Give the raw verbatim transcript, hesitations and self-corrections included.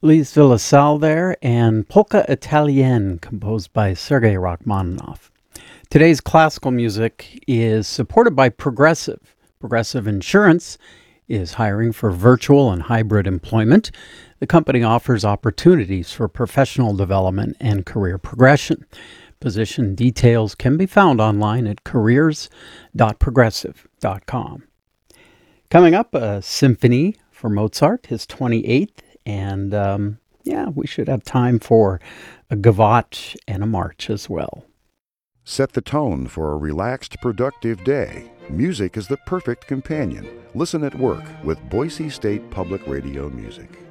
Lise Villassal there, and Polka Italienne, composed by Sergei Rachmaninoff. Today's classical music is supported by Progressive. Progressive Insurance is hiring for virtual and hybrid employment. The company offers opportunities for professional development and career progression. Position details can be found online at careers dot progressive dot com. Coming up, a symphony for Mozart, his twenty-eighth, and um, yeah, we should have time for a gavotte and a march as well. Set the tone for a relaxed, productive day. Music is the perfect companion. Listen at work with Boise State Public Radio Music.